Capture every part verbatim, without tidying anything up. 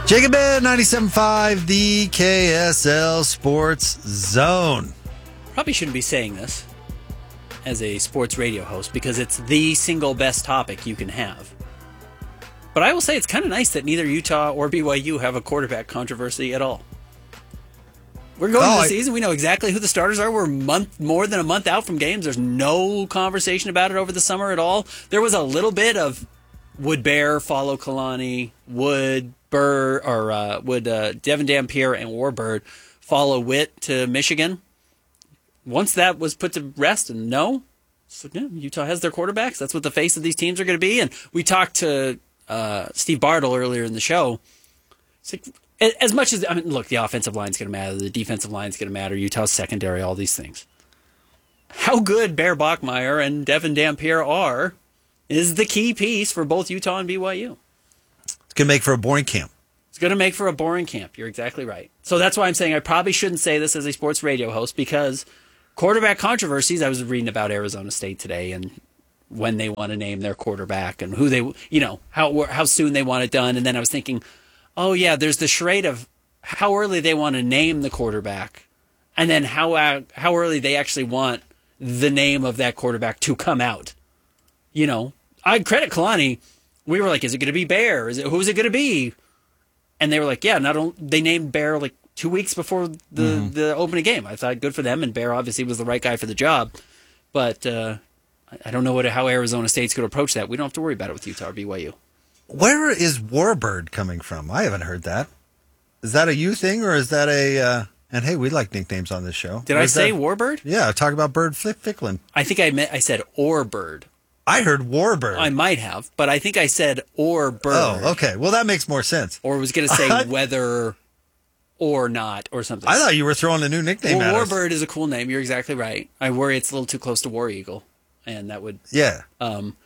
Jacob Ben, ninety-seven point five, the K S L Sports Zone. Probably shouldn't be saying this as a sports radio host because it's the single best topic you can have. But I will say it's kind of nice that neither Utah or B Y U have a quarterback controversy at all. We're going Oh, into the I- season. We know exactly who the starters are. We're a month, more than a month out from games. There's no conversation about it over the summer at all. There was a little bit of would Bear follow Kalani, would Burr or uh, would uh, Devin Dampier and Warbird follow Witt to Michigan? Once that was put to rest, and no, so yeah, Utah has their quarterbacks. That's what the face of these teams are going to be. And we talked to uh, Steve Bartle earlier in the show. It's like, as much as I mean, look, the offensive line is going to matter, the defensive line is going to matter, Utah's secondary, all these things. How good Bear Bachmeier and Devin Dampier are is the key piece for both Utah and B Y U. It's going to make for a boring camp. It's going to make for a boring camp. You're exactly right. So that's why I'm saying I probably shouldn't say this as a sports radio host because quarterback controversies, I was reading about Arizona State today and when they want to name their quarterback and who they, you know, how how soon they want it done. And then I was thinking, oh, yeah, there's the charade of how early they want to name the quarterback and then how uh, how early they actually want the name of that quarterback to come out. You know, I credit Kalani. We were like, is it going to be Bear? Is it who's it going to be? And they were like, yeah, not only they named Bear like two weeks before the, mm-hmm. the opening game. I thought good for them, and Bear obviously was the right guy for the job. But uh, I don't know what how Arizona State's going to approach that. We don't have to worry about it with Utah or B Y U. Where is Warbird coming from? I haven't heard that. Is that a you thing, or is that a... Uh, and hey, we like nicknames on this show. Did or I say that, Warbird? Yeah, talk about Bird Flick Ficklin. I think I meant I said Orbird. I heard Warbird. I might have, but I think I said or bird. Oh, okay. Well, that makes more sense. Or was going to say whether or not or something. I thought you were throwing a new nickname well, at us. Warbird is a cool name. You're exactly right. I worry it's a little too close to War Eagle, and that would... Yeah. Um,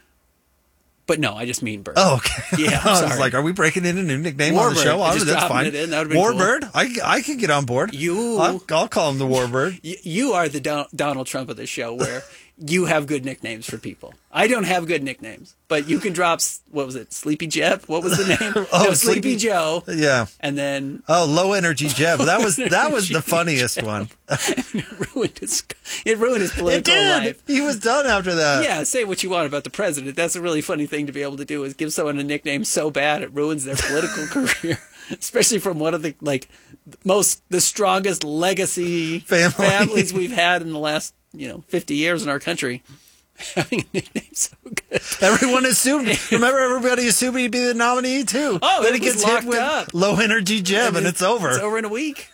but no, I just mean bird. Oh, okay. Yeah, I sorry. was like, are we breaking in a new nickname Warbird. on the show? I Oh, just that's dropping fine. it in. That would've been Warbird? cool. I, I can get on board. You... I'll, I'll call him the Warbird. You, you are the Don, Donald Trump of this show where... You have good nicknames for people. I don't have good nicknames, but you can drop, what was it, Sleepy Jeb? What was the name? oh, no, Sleepy, Sleepy Joe. Yeah. And then... Oh, Low Energy Jeb. That was that was the funniest Jeb. one. it, ruined his, it ruined his political it did. life. He was done after that. Yeah, say what you want about the president. That's a really funny thing to be able to do is give someone a nickname so bad it ruins their political career. Especially from one of the, like, most, the strongest legacy Family. families we've had in the last, you know, fifty years in our country. Having a nickname so good. Everyone assumed. Remember, everybody assumed he'd be the nominee too. Oh, then it he was gets hit locked with up. Low Energy Jeb, and, and it's over. It's over in a week.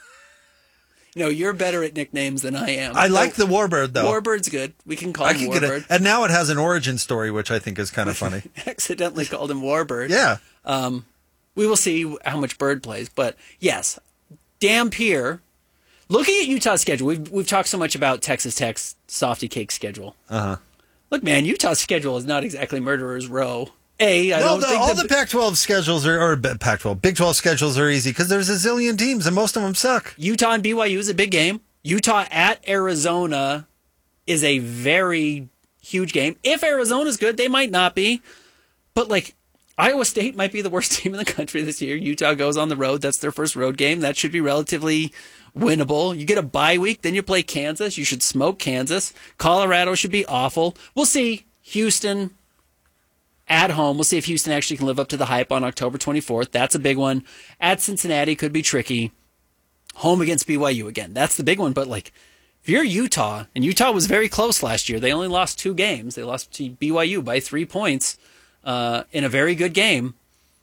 No, you're better at nicknames than I am. I like the Warbird though. Warbird's good. We can call I him can Warbird. get it, and now it has an origin story, which I think is kind of funny. Accidentally called him Warbird. Yeah. Um, we will see how much Bird plays, but yes, Dampier. Looking at Utah's schedule, we've we've talked so much about Texas Tech's softy cake schedule. Uh huh. Look, man, Utah's schedule is not exactly murderer's row. A, I well, don't the, think all the, the Pac twelve schedules are, or Pac twelve, Big twelve schedules are easy because there's a zillion teams and most of them suck. Utah and B Y U is a big game. Utah at Arizona is a very huge game. If Arizona's good, they might not be. But, like, Iowa State might be the worst team in the country this year. Utah goes on the road. That's their first road game. That should be relatively winnable. You get a bye week, then you play Kansas. You should smoke Kansas. Colorado should be awful. We'll see. Houston at home. We'll see if Houston actually can live up to the hype on October twenty-fourth. That's a big one. At Cincinnati could be tricky. Home against B Y U again. That's the big one. But, like, if you're Utah, and Utah was very close last year. They only lost two games. They lost to B Y U by three points uh, in a very good game.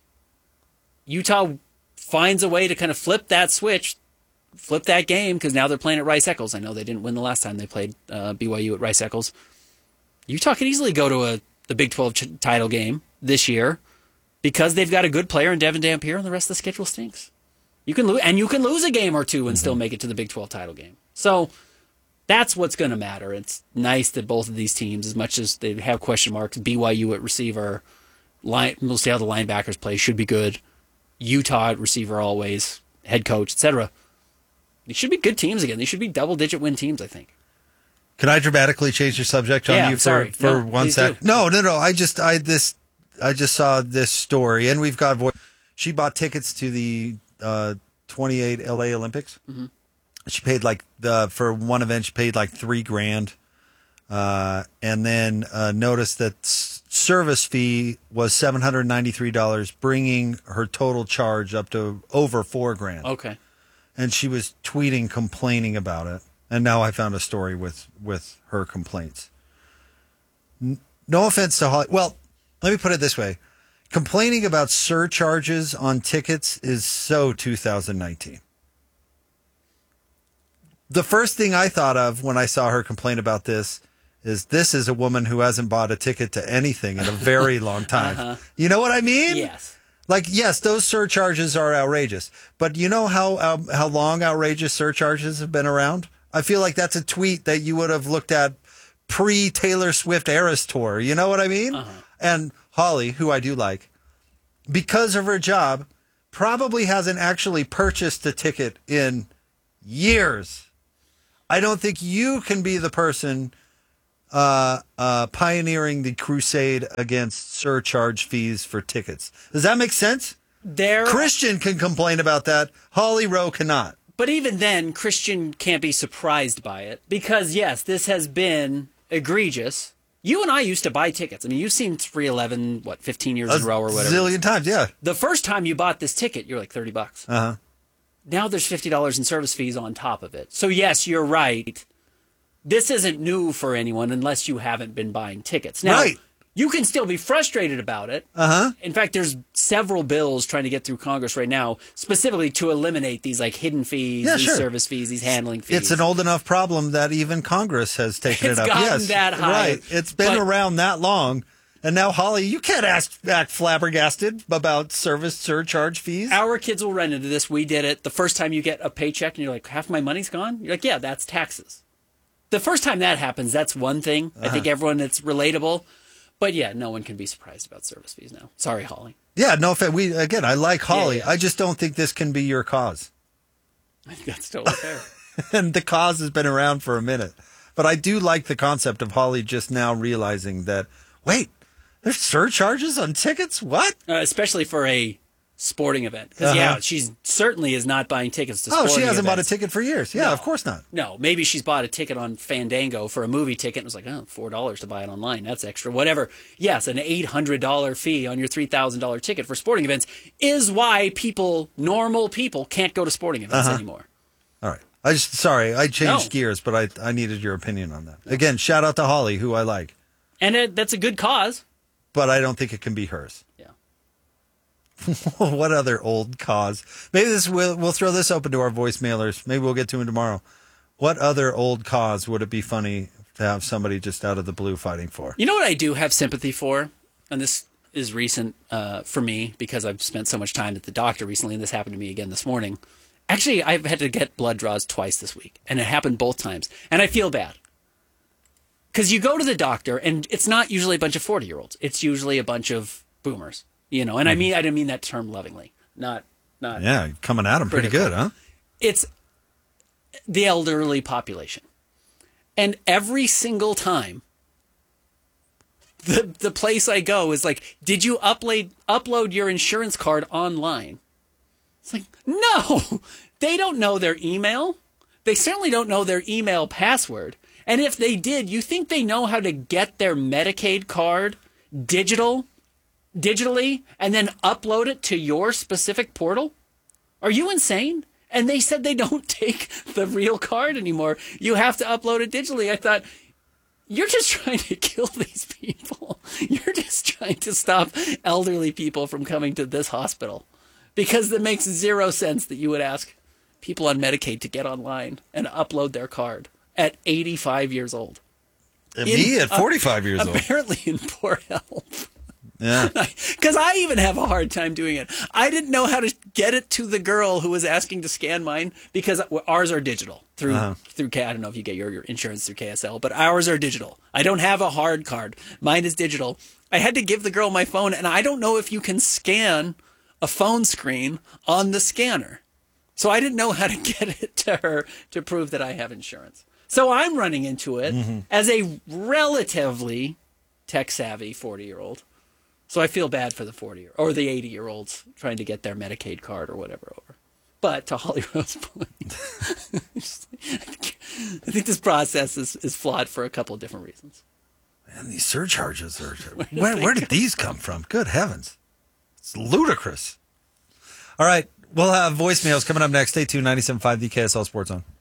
Utah finds a way to kind of flip that switch, flip that game, because now they're playing at Rice Eccles. I know they didn't win the last time they played uh, B Y U at Rice Eccles. Utah could easily go to a the Big twelve ch- title game this year because they've got a good player in Devin Dampier, and the rest of the schedule stinks. You can lose, and you can lose a game or two and mm-hmm. still make it to the Big twelve title game. So that's what's going to matter. It's nice that both of these teams, as much as they have question marks, B Y U at receiver, line, we'll see how the linebackers play, should be good. Utah at receiver always, head coach, et cetera. These should be good teams again. These should be double-digit win teams, I think. Can I dramatically change the subject on yeah, you for, sorry. for no, one sec? Do. No, no, no. I just I this I just saw this story, and we've got vo- She bought tickets to the uh, twenty-eight L A Olympics. Mm-hmm. She paid like the for one event. She paid like three grand, uh, and then uh, noticed that s- service fee was seven hundred ninety-three dollars, bringing her total charge up to over four grand. Okay. And she was tweeting, complaining about it. And now I found a story with with her complaints. N- no offense to Holly. Well, let me put it this way: complaining about surcharges on tickets is so two thousand nineteen. The first thing I thought of when I saw her complain about this is this is a woman who hasn't bought a ticket to anything in a very long time. uh-huh. You know what I mean? Yes. Like, yes, those surcharges are outrageous. But you know how uh, how long outrageous surcharges have been around? I feel like that's a tweet that you would have looked at pre-Taylor Swift Eras Tour. You know what I mean? Uh-huh. And Holly, who I do like, because of her job, probably hasn't actually purchased a ticket in years. I don't think you can be the person uh, uh, pioneering the crusade against surcharge fees for tickets. Does that make sense? There, Christian can complain about that. Holly Rowe cannot. But even then, Christian can't be surprised by it because, yes, this has been egregious. You and I used to buy tickets. I mean, you've seen three eleven, what, fifteen years a in a row or whatever. Zillion times, yeah. The first time you bought this ticket, you're like thirty bucks. Uh-huh. Now there's fifty dollars in service fees on top of it. So, yes, you're right. This isn't new for anyone unless you haven't been buying tickets. Now, right. You can still be frustrated about it. Uh-huh. In fact, there's several bills trying to get through Congress right now, specifically to eliminate these like hidden fees, yeah, these sure. service fees, these handling fees. It's an old enough problem that even Congress has taken it's it up. Gotten yes, that high. Right. It's been but, around that long. And now, Holly, you can't ask, act flabbergasted about service surcharge fees. Our kids will run into this. We did it. The first time you get a paycheck and you're like, half my money's gone? You're like, yeah, that's taxes. The first time that happens, that's one thing. Uh-huh. I think everyone, it's relatable. But yeah, no one can be surprised about service fees now. Sorry, Holly. Yeah, no offense. We again, I like Holly. Yeah, yeah. I just don't think this can be your cause. I think that's totally fair. And the cause has been around for a minute. But I do like the concept of Holly just now realizing that, wait, there's surcharges on tickets? What? Uh, especially for a sporting event. Because, uh-huh. yeah, she certainly is not buying tickets to oh, sporting she hasn't events. bought a ticket for years. Yeah, no. of course not. No, maybe she's bought a ticket on Fandango for a movie ticket and was like, oh, four dollars to buy it online. That's extra. Whatever. Yes, an eight hundred dollars fee on your three thousand dollars ticket for sporting events is why people, normal people, can't go to sporting events uh-huh. anymore. All right. I just, sorry, I changed No. gears, but I, I needed your opinion on that. Again, shout out to Holly, who I like. And it, that's a good cause. But I don't think it can be hers. Yeah. What other old cause? Maybe this we'll, we'll throw this open to our voicemailers. Maybe we'll get to him tomorrow. What other old cause would it be funny to have somebody just out of the blue fighting for? You know what I do have sympathy for? And this is recent uh, for me because I've spent so much time at the doctor recently, and this happened to me again this morning. Actually, I've had to get blood draws twice this week, and it happened both times. And I feel bad. Because you go to the doctor, and it's not usually a bunch of forty-year-olds. It's usually a bunch of boomers, you know. And I mean, I don't mean that term lovingly. Not, not. Yeah, coming at them pretty good, huh? It's the elderly population, and every single time, the the place I go is like, "Did you upload upload your insurance card online?" It's like, no, they don't know their email. They certainly don't know their email password. And if they did, you think they know how to get their Medicaid card digital, digitally, and then upload it to your specific portal? Are you insane? And they said they don't take the real card anymore. You have to upload it digitally. I thought, you're just trying to kill these people. You're just trying to stop elderly people from coming to this hospital. Because it makes zero sense that you would ask people on Medicaid to get online and upload their card at eighty-five years old. And me at forty-five uh, years old. Apparently in poor health. Yeah. Because I even have a hard time doing it. I didn't know how to get it to the girl who was asking to scan mine because ours are digital through uh-huh. through K. I don't know if you get your, your insurance through K S L, but ours are digital. I don't have a hard card. Mine is digital. I had to give the girl my phone, and I don't know if you can scan a phone screen on the scanner. So I didn't know how to get it to her to prove that I have insurance. So I'm running into it mm-hmm. as a relatively tech-savvy forty-year-old. So I feel bad for the forty year or the eighty year olds trying to get their Medicaid card or whatever over. But to Holly Rowe's point, I think this process is, is flawed for a couple of different reasons. And these surcharges are where where did these come from? Good heavens. It's ludicrous. All right. We'll have voicemails coming up next. Stay tuned. ninety-seven point five The K S L Sports Zone.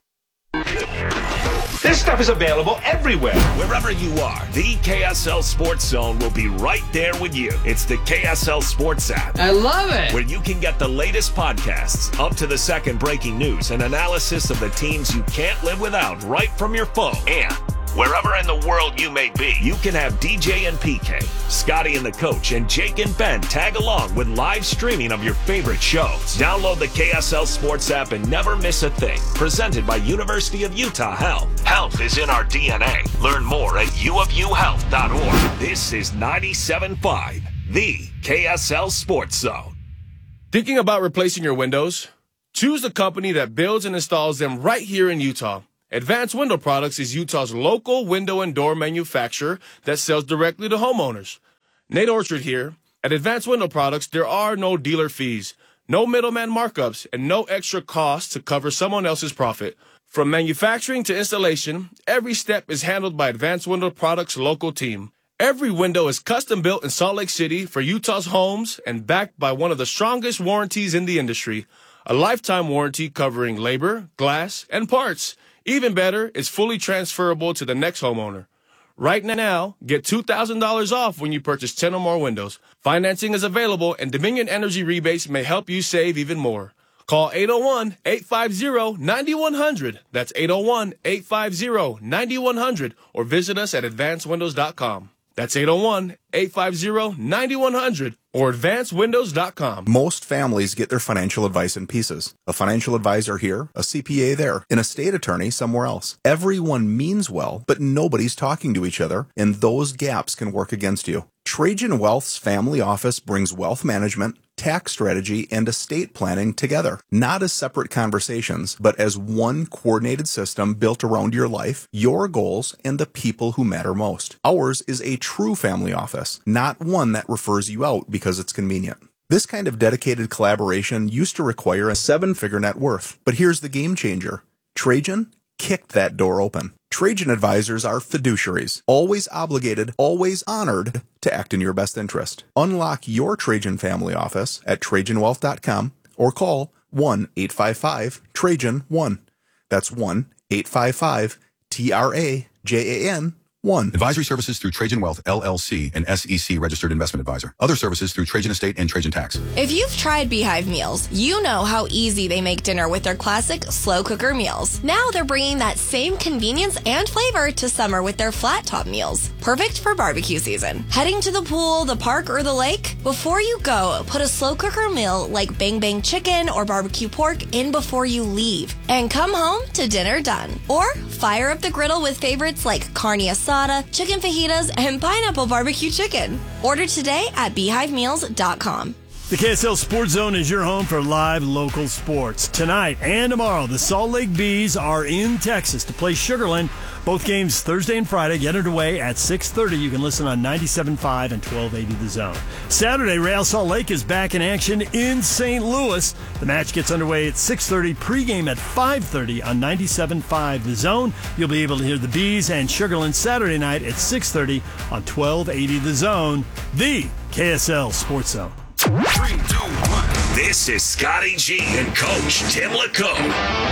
This stuff is available everywhere. Wherever you are, the K S L Sports Zone will be right there with you. It's the K S L Sports app. I love it. Where you can get the latest podcasts, up to the second breaking news, and analysis of the teams you can't live without right from your phone. And wherever in the world you may be, you can have D J and P K, Scotty and the Coach, and Jake and Ben tag along with live streaming of your favorite shows. Download the K S L Sports app and never miss a thing. Presented by University of Utah Health. Health is in our D N A. Learn more at u of u health dot org. This is ninety-seven point five, the K S L Sports Zone. Thinking about replacing your windows? Choose the company that builds and installs them right here in Utah. Advanced Window Products is Utah's local window and door manufacturer that sells directly to homeowners. Nate Orchard here. At Advanced Window Products, there are no dealer fees, no middleman markups, and no extra costs to cover someone else's profit. From manufacturing to installation, every step is handled by Advanced Window Products' local team. Every window is custom built in Salt Lake City for Utah's homes and backed by one of the strongest warranties in the industry. A lifetime warranty covering labor, glass, and parts. Even better, it's fully transferable to the next homeowner. Right now, get two thousand dollars off when you purchase ten or more windows. Financing is available, and Dominion Energy rebates may help you save even more. Call eight oh one, eight five zero, nine one zero zero. That's eight oh one, eight five zero, nine one zero zero, or visit us at advanced windows dot com. That's eight oh one, eight five zero, nine one zero zero or advanced windows dot com. Most families get their financial advice in pieces. A financial advisor here, a C P A there, an estate attorney somewhere else. Everyone means well, but nobody's talking to each other, and those gaps can work against you. Trajan Wealth's family office brings wealth management, tax strategy, and estate planning together, not as separate conversations, but as one coordinated system built around your life, your goals, and the people who matter most. Ours is a true family office, not one that refers you out because it's convenient. This kind of dedicated collaboration used to require a seven-figure net worth, but here's the game changer. Trajan kicked that door open. Trajan advisors are fiduciaries, always obligated, always honored to act in your best interest. Unlock your Trajan family office at trajan wealth dot com or call one eight five five Trajan one. That's one eight five five T R A J A N one. Advisory services through Trajan Wealth, L L C, an S E C registered investment advisor. Other services through Trajan Estate and Trajan Tax. If you've tried Beehive meals, you know how easy they make dinner with their classic slow cooker meals. Now they're bringing that same convenience and flavor to summer with their flat top meals. Perfect for barbecue season. Heading to the pool, the park, or the lake? Before you go, put a slow cooker meal like Bang Bang chicken or barbecue pork in before you leave. And come home to dinner done. Or fire up the griddle with favorites like carne asada, chicken fajitas, and pineapple barbecue chicken. Order today at beehive meals dot com. The K S L Sports Zone is your home for live local sports. Tonight and tomorrow, the Salt Lake Bees are in Texas to play Sugar Land. Both games Thursday and Friday get underway at six thirty. You can listen on ninety-seven point five and twelve eighty The Zone. Saturday, Real Salt Lake is back in action in Saint Louis. The match gets underway at six thirty, pregame at five thirty on ninety-seven point five The Zone. You'll be able to hear the Bees and Sugar Land Saturday night at six thirty on twelve eighty The Zone, the K S L Sports Zone. Three, two, one. This is Scotty G and Coach Tim LaComb.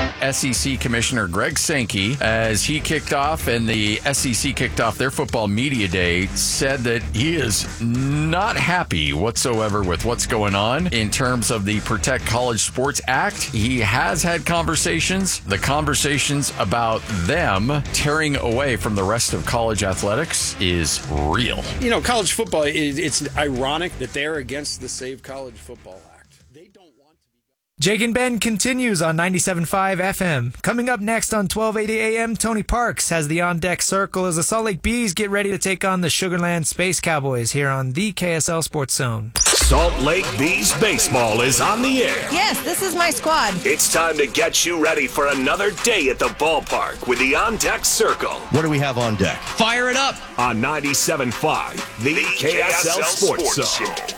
S E C Commissioner Greg Sankey, as he kicked off and the S E C kicked off their football media day, said that he is not happy whatsoever with what's going on in terms of the Protect College Sports Act. He has had conversations, the conversations about them tearing away from the rest of college athletics is real. You know, college football, it's ironic that they're against the Save College Football Act. They don't want to be. Jake and Ben continues on ninety-seven point five F M. Coming up next on twelve eighty A M, Tony Parks has the on-deck circle as the Salt Lake Bees get ready to take on the Sugarland Space Cowboys here on the K S L Sports Zone. Salt Lake Bees baseball is on the air. Yes, this is my squad. It's time to get you ready for another day at the ballpark with the on-deck circle. What do we have on deck? Fire it up. On ninety-seven point five, the, the K S L, K S L Sports, Sports Zone. Zone.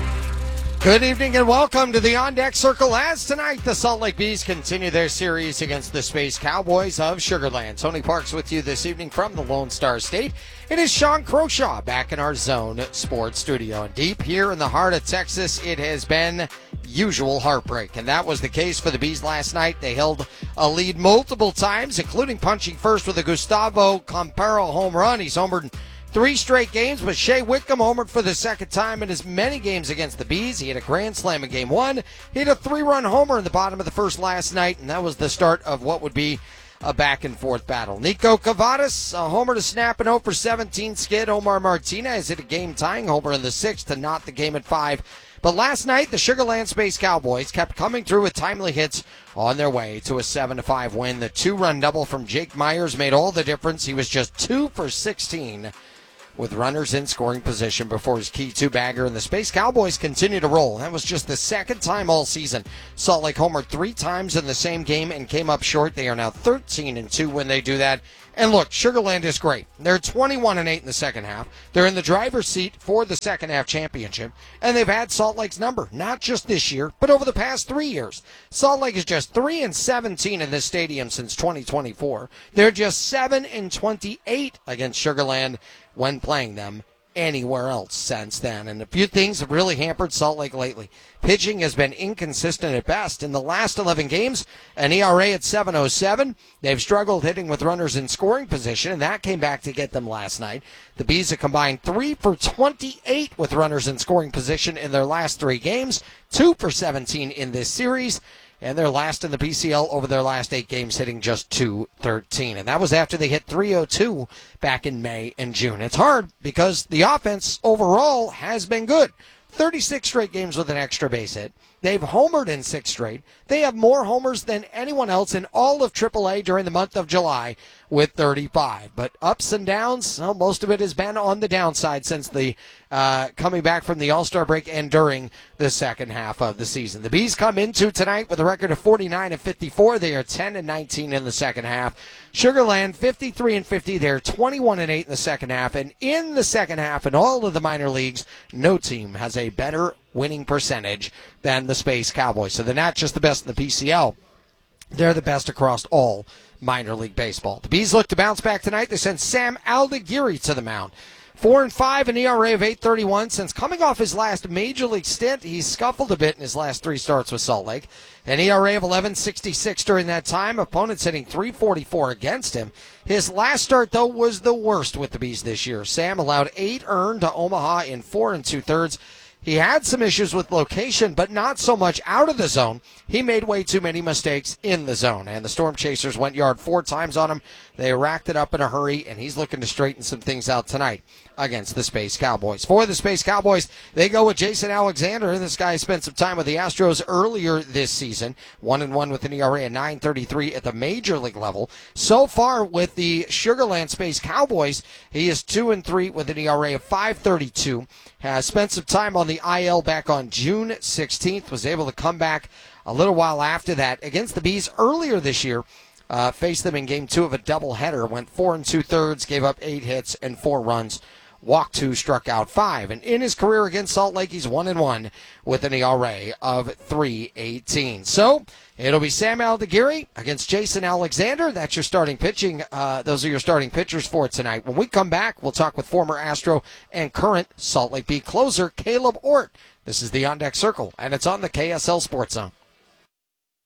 Good evening and welcome to the On Deck Circle as tonight the Salt Lake Bees continue their series against the Space Cowboys of Sugarland. Tony Parks with you this evening from the Lone Star State. It is Sean Croshaw back in our Zone Sports Studio. And deep here in the heart of Texas, it has been usual heartbreak. And that was the case for the Bees last night. They held a lead multiple times, including punching first with a Gustavo Campero home run. He's homered three straight games, but Shea Whitcomb homered for the second time in as many games against the Bees. He had a grand slam in game one. He had a three-run homer in the bottom of the first last night, and that was the start of what would be a back-and-forth battle. Nico Cavadas, a homer to snap an oh for seventeen skid. Omar Martinez hit a game-tying homer in the sixth to knot the game at five. But last night, the Sugarland Space Cowboys kept coming through with timely hits on their way to a seven to five win. The two-run double from Jake Myers made all the difference. He was just two for sixteen. With runners in scoring position before his key two-bagger, and the Space Cowboys continue to roll. That was just the second time all season. Salt Lake homered three times in the same game and came up short. They are now thirteen and two when they do that. And look, Sugarland is great. They're twenty-one and eight in the second half. They're in the driver's seat for the second half championship, and they've had Salt Lake's number, not just this year, but over the past three years. Salt Lake is just three and seventeen in this stadium since twenty twenty-four. They're just seven and twenty-eight against Sugarland when playing them anywhere else since then. And a few things have really hampered Salt Lake lately. Pitching has been inconsistent at best. In the last eleven games, an E R A at seven oh seven. They've struggled hitting with runners in scoring position, and that came back to get them last night. The Bees have combined three for twenty-eight with runners in scoring position in their last three games, two for seventeen in this series. And they're last in the P C L over their last eight games, hitting just two thirteen. And that was after they hit three oh two back in May and June. It's hard because the offense overall has been good. thirty-six straight games with an extra base hit. They've homered in six straight. They have more homers than anyone else in all of triple A during the month of July with thirty-five. But ups and downs, well, most of it has been on the downside since the uh, coming back from the All-Star break and during the second half of the season. The Bees come into tonight with a record of forty-nine and fifty-four. They are ten and nineteen in the second half. Sugarland fifty-three and fifty. They're twenty-one and eight in the second half. And in the second half, in all of the minor leagues, no team has a better winning percentage than the Space Cowboys. So they're not just the best in the P C L. They're the best across all minor league baseball. The Bees look to bounce back tonight. They send Sam Aldeguerri to the mound. Four and five, an E R A of eight thirty-one. Since coming off his last major league stint, he's scuffled a bit in his last three starts with Salt Lake. An E R A of eleven sixty-six during that time. Opponents hitting three forty-four against him. His last start, though, was the worst with the Bees this year. Sam allowed eight earned to Omaha in four and two-thirds. He had some issues with location, but not so much out of the zone. He made way too many mistakes in the zone, and the Storm Chasers went yard four times on him. They racked it up in a hurry, and he's looking to straighten some things out tonight against the Space Cowboys. For the Space Cowboys, they go with Jason Alexander. This guy spent some time with the Astros earlier this season. One and one with an E R A of nine thirty-three at the major league level. So far with the Sugarland Space Cowboys, he is two and three with an E R A of five thirty-two. Has spent some time on the I L back on June sixteenth. Was able to come back a little while after that against the Bees earlier this year. Uh, faced them in game two of a doubleheader. Went four and two thirds, gave up eight hits and four runs. Walked two, struck out five. And in his career against Salt Lake, he's one and one with an E R A of three eighteen. So it'll be Sam Aldeguerri against Jason Alexander. That's your starting pitching. Uh, those are your starting pitchers for tonight. When we come back, we'll talk with former Astro and current Salt Lake Bee closer Caleb Ort. This is the On Deck Circle, and it's on the K S L Sports Zone.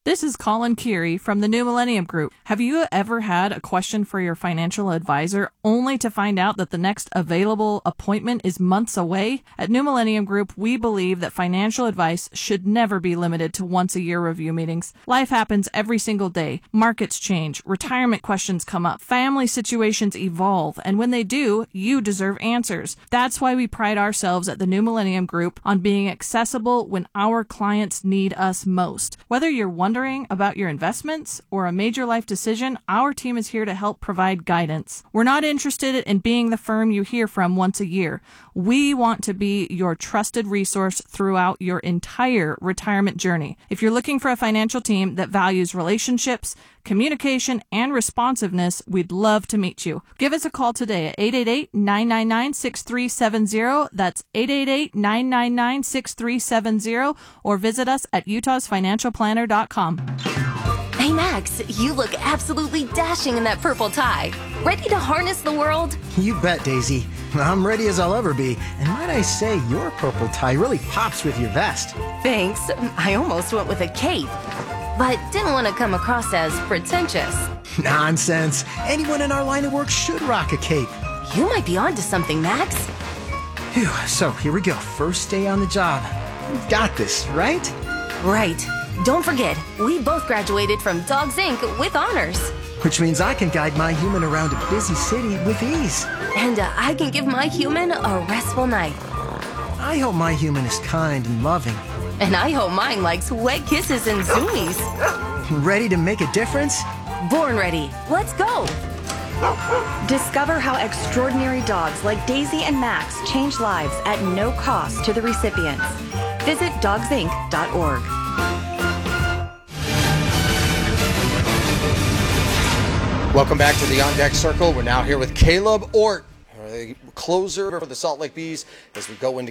This is Colin Keary from the New Millennium Group. Have you ever had a question for your financial advisor only to find out that the next available appointment is months away? At New Millennium Group, we believe that financial advice should never be limited to once a year review meetings. Life happens every single day. Markets change, retirement questions come up, family situations evolve, and when they do, you deserve answers. That's why we pride ourselves at the New Millennium Group on being accessible when our clients need us most. Whether you're wondering about your investments or a major life decision, our team is here to help provide guidance. We're not interested in being the firm you hear from once a year. We want to be your trusted resource throughout your entire retirement journey. If you're looking for a financial team that values relationships, communication, and responsiveness, we'd love to meet you. Give us a call today at eight eight eight, nine nine nine, six three seven zero. That's eight eight eight, nine nine nine, six three seven zero, or visit us at utahs financial planner dot com. Hey Max, you look absolutely dashing in that purple tie. Ready to harness the world? You bet, Daisy. I'm ready as I'll ever be. And might I say, your purple tie really pops with your vest. Thanks. I almost went with a cape, but didn't want to come across as pretentious. Nonsense. Anyone in our line of work should rock a cape. You might be onto something, Max. Phew, so here we go. First day on the job. We've got this, right? Right. Don't forget, we both graduated from Dogs Incorporated with honors. Which means I can guide my human around a busy city with ease. And uh, I can give my human a restful night. I hope my human is kind and loving. And I hope mine likes wet kisses and zoomies. Ready to make a difference? Born ready. Let's go. Discover how extraordinary dogs like Daisy and Max change lives at no cost to the recipients. Visit dogs inc dot org. Welcome back to the On Deck Circle. We're now here with Caleb Ort, the closer for the Salt Lake Bees, as we go into